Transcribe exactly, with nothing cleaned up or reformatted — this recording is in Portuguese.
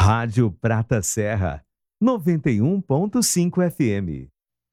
Rádio Prata Serra, noventa e um ponto cinco F M.